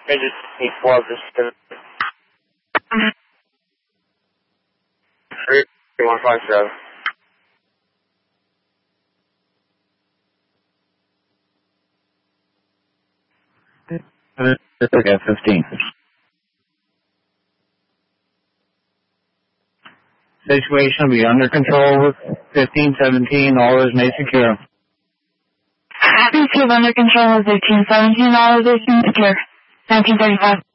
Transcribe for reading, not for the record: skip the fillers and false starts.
Major 12, just 3157. Okay, 15. Situation will be under control with 1517, all is made secure. Happy to under control with 1517, all is made secure. 1935.